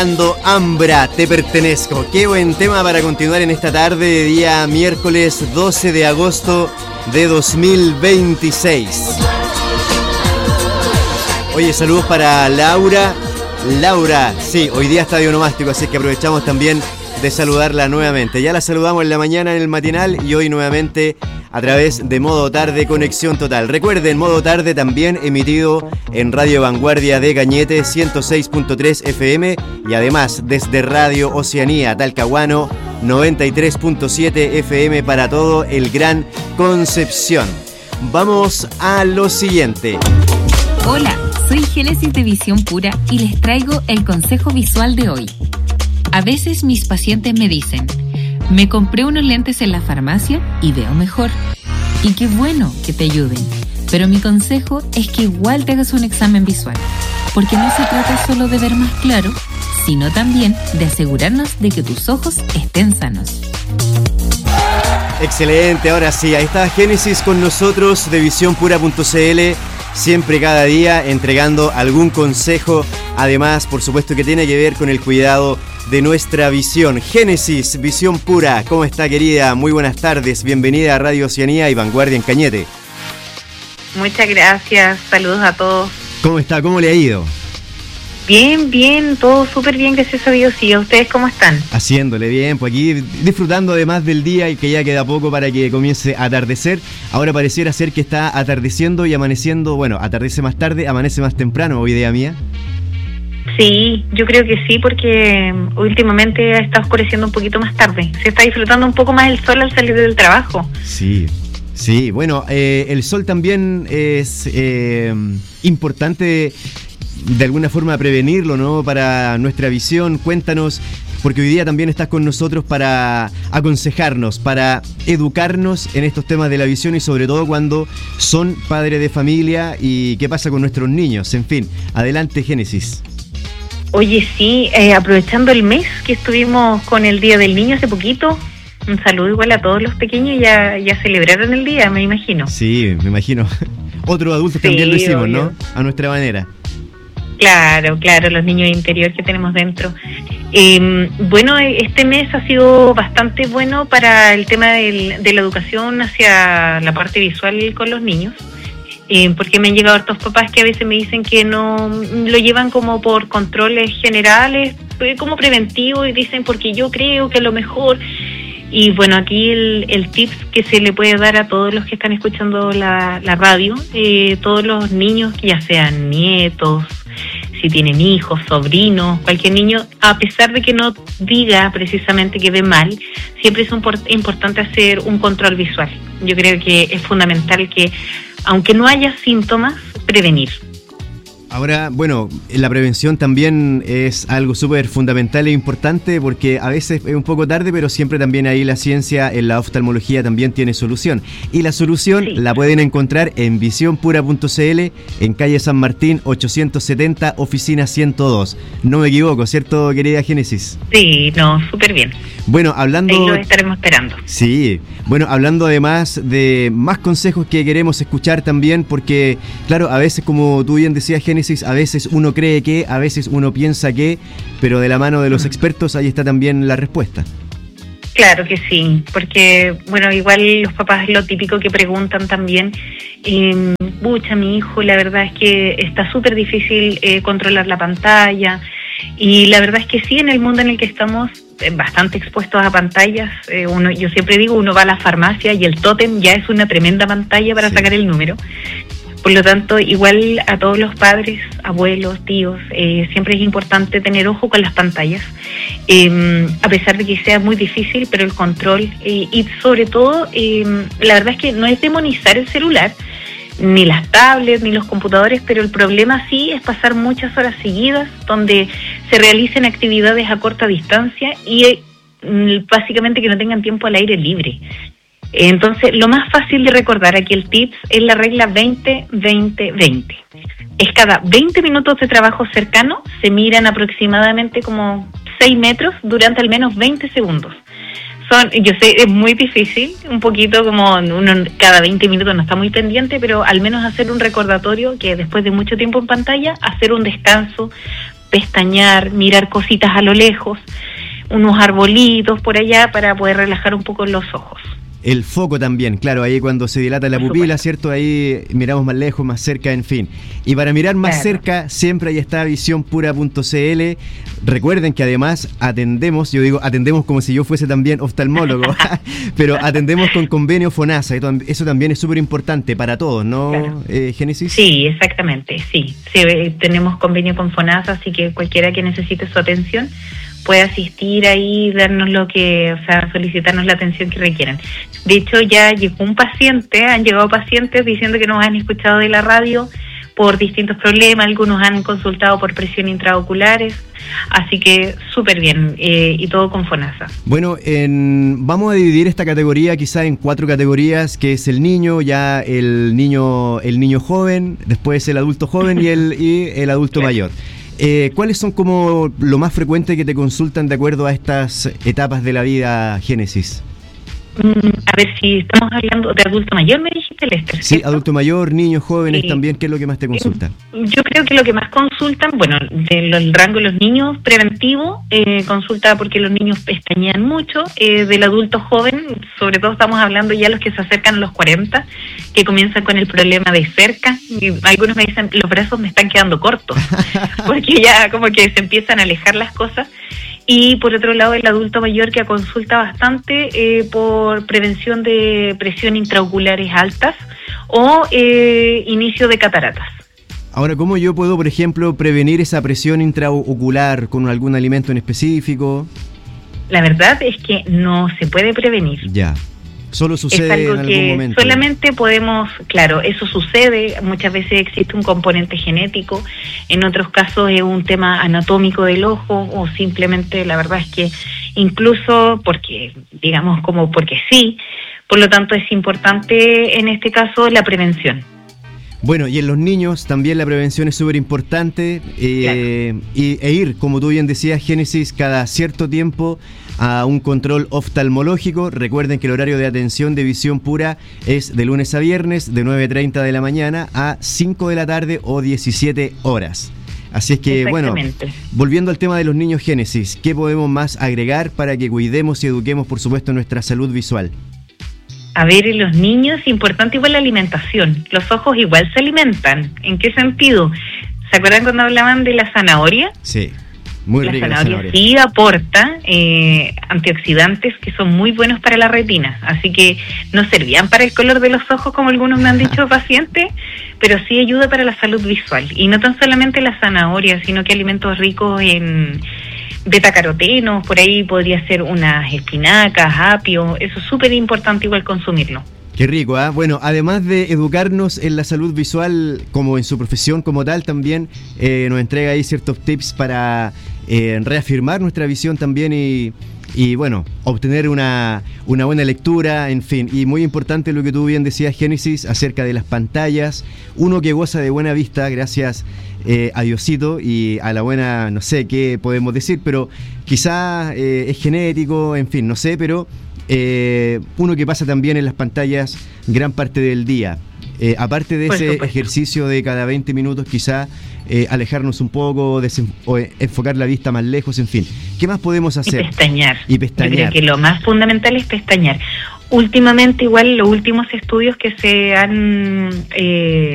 Ambra, te pertenezco. Qué buen tema para continuar en esta tarde de día miércoles 12 de agosto de 2026. Oye, saludos para Laura. Laura, sí, hoy día está de onomástico, así que aprovechamos también de saludarla nuevamente. Ya la saludamos en la mañana en el matinal y hoy nuevamente a través de Modo Tarde Conexión Total. Recuerden, Modo Tarde también emitido en Radio Vanguardia de Cañete 106.3 FM y además desde Radio Oceanía Talcahuano 93.7 FM para todo el Gran Concepción. Vamos a lo siguiente. Hola, soy Génesis de Visión Pura y les traigo el consejo visual de hoy. A veces mis pacientes me dicen: me compré unos lentes en la farmacia y veo mejor. Y qué bueno que te ayuden, pero mi consejo es que igual te hagas un examen visual, porque no se trata solo de ver más claro, sino también de asegurarnos de que tus ojos estén sanos. Excelente, ahora sí, ahí está Génesis con nosotros de visiónpura.cl, siempre cada día entregando algún consejo, además por supuesto que tiene que ver con el cuidado de nuestra visión. Génesis, Visión Pura, ¿cómo está, querida? Muy buenas tardes, bienvenida a Radio Oceanía y Vanguardia en Cañete. Muchas gracias, saludos a todos. ¿Cómo está? ¿Cómo le ha ido? Bien, todo súper bien, gracias a Dios. ¿Y a ustedes cómo están? Haciéndole bien, pues aquí disfrutando además del día y que ya queda poco para que comience a atardecer. Ahora pareciera ser que está atardeciendo y amaneciendo, bueno, atardece más tarde, amanece más temprano, ¿o idea mía? Sí, yo creo que sí, porque últimamente está oscureciendo un poquito más tarde. Se está disfrutando un poco más el sol al salir del trabajo. Sí, bueno, el sol también es importante de alguna forma prevenirlo, ¿no? Para nuestra visión. Cuéntanos, porque hoy día también estás con nosotros para aconsejarnos, para educarnos en estos temas de la visión y sobre todo cuando son padres de familia y qué pasa con nuestros niños. En fin, adelante, Génesis. Oye, sí, aprovechando el mes que estuvimos con el Día del Niño hace poquito, un saludo igual a todos los pequeños, ya celebraron el día, me imagino. Sí, me imagino. Otros adultos también lo hicimos, obvio, ¿no? A nuestra manera. Claro, los niños interior que tenemos dentro. Bueno, este mes ha sido bastante bueno para el tema de la educación hacia la parte visual con los niños, porque me han llegado hartos papás que a veces me dicen que no lo llevan como por controles generales, como preventivo, y dicen porque yo creo que a lo mejor. Y bueno, aquí el tips que se le puede dar a todos los que están escuchando la radio, todos los niños, ya sean nietos, si tienen hijos, sobrinos, cualquier niño, a pesar de que no diga precisamente que ve mal, siempre es importante hacer un control visual. Yo creo que es fundamental que, aunque no haya síntomas, prevenir. Ahora, bueno, la prevención también es algo súper fundamental e importante porque a veces es un poco tarde, pero siempre también ahí la ciencia en la oftalmología también tiene solución. Y la solución la pueden encontrar en visiónpura.cl, en calle San Martín 870, oficina 102. No me equivoco, ¿cierto, querida Génesis? Sí, no, súper bien. Bueno, hablando... Ahí lo estaremos esperando. Sí, bueno, hablando además de más consejos que queremos escuchar también, porque, claro, a veces, como tú bien decías, Génesis, a veces uno cree que, a veces uno piensa que, pero de la mano de los expertos ahí está también la respuesta. Claro que sí, porque, bueno, igual los papás lo típico que preguntan también, pucha, mi hijo, la verdad es que está súper difícil controlar la pantalla, y la verdad es que sí, en el mundo en el que estamos, bastante expuestos a pantallas, yo siempre digo, uno va a la farmacia y el tótem ya es una tremenda pantalla para sacar el número. Por lo tanto, igual a todos los padres, abuelos, tíos, siempre es importante tener ojo con las pantallas, a pesar de que sea muy difícil, pero el control y sobre todo, la verdad es que no es demonizar el celular, ni las tablets, ni los computadores, pero el problema sí es pasar muchas horas seguidas donde se realicen actividades a corta distancia y básicamente que no tengan tiempo al aire libre. Entonces, lo más fácil de recordar aquí el tips es la regla 20-20-20. Es cada 20 minutos de trabajo cercano, se miran aproximadamente como 6 metros durante al menos 20 segundos. Yo sé, es muy difícil, un poquito como uno cada 20 minutos no está muy pendiente, pero al menos hacer un recordatorio que después de mucho tiempo en pantalla, hacer un descanso, pestañear, mirar cositas a lo lejos, unos arbolitos por allá para poder relajar un poco los ojos. El foco también, claro, ahí cuando se dilata la pupila, ¿cierto? Ahí miramos más lejos, más cerca, en fin. Y para mirar más cerca, siempre ahí está visionpura.cl. Recuerden que además atendemos, yo digo atendemos como si yo fuese también oftalmólogo, pero atendemos con convenio FONASA. Eso también es súper importante para todos, ¿no, claro. Génesis? Sí, exactamente, sí. Tenemos convenio con FONASA, así que cualquiera que necesite su atención puede asistir ahí, solicitarnos la atención que requieran. De hecho, ya llegó han llegado pacientes diciendo que nos han escuchado de la radio por distintos problemas, algunos han consultado por presión intraoculares, así que súper bien, y todo con FONASA. Bueno, vamos a dividir esta categoría quizá en 4 categorías, que es el niño, ya el niño joven, después el adulto joven y el adulto claro. mayor. ¿Cuáles son como lo más frecuente que te consultan de acuerdo a estas etapas de la vida, Génesis? A ver, si estamos hablando de adulto mayor, me dijiste, Lester, ¿cierto? Sí, adulto mayor, niños, jóvenes también, ¿qué es lo que más te consultan? Yo creo que lo que más consultan, del rango de los niños, preventivo, consulta porque los niños pestañean mucho, del adulto joven, sobre todo estamos hablando ya los que se acercan a los 40, que comienzan con el problema de cerca, y algunos me dicen, los brazos me están quedando cortos, porque ya como que se empiezan a alejar las cosas. Y por otro lado, el adulto mayor que consulta bastante por prevención de presión intraoculares altas o inicio de cataratas. Ahora, ¿cómo yo puedo, por ejemplo, prevenir esa presión intraocular con algún alimento en específico? La verdad es que no se puede prevenir. Ya. Solo sucede en algún momento. Solamente podemos, claro, eso sucede, muchas veces existe un componente genético, en otros casos es un tema anatómico del ojo, o simplemente la verdad es que incluso porque sí, por lo tanto es importante en este caso la prevención. Bueno, y en los niños también la prevención es súper importante, claro. e ir, como tú bien decías, Génesis, cada cierto tiempo a un control oftalmológico. Recuerden que el horario de atención de Visión Pura es de lunes a viernes, de 9:30 de la mañana a 5 de la tarde o 17 horas. Así es que, bueno, volviendo al tema de los niños, Génesis, ¿qué podemos más agregar para que cuidemos y eduquemos, por supuesto, nuestra salud visual? A ver, en los niños, importante igual la alimentación. Los ojos igual se alimentan. ¿En qué sentido? ¿Se acuerdan cuando hablaban de la zanahoria? Sí, muy rica la zanahoria. Sí aporta antioxidantes que son muy buenos para la retina. Así que no servían para el color de los ojos, como algunos me han dicho pacientes, pero sí ayuda para la salud visual. Y no tan solamente la zanahoria, sino que alimentos ricos en betacarotenos, por ahí podría ser unas espinacas, apio, eso es súper importante igual consumirlo. Qué rico, ¿eh? Bueno, además de educarnos en la salud visual como en su profesión como tal, también nos entrega ahí ciertos tips para reafirmar nuestra visión también y bueno, obtener una buena lectura, en fin. Y muy importante lo que tú bien decías, Génesis, acerca de las pantallas. Uno que goza de buena vista gracias a Diosito y a la buena, no sé qué podemos decir, pero quizá es genético, en fin, no sé, pero uno que pasa también en las pantallas gran parte del día. Aparte de ese ejercicio de cada 20 minutos, quizá alejarnos un poco, o enfocar la vista más lejos, en fin. ¿Qué más podemos hacer? Y pestañear. Yo creo que lo más fundamental es pestañear. Últimamente, igual, los últimos estudios que se han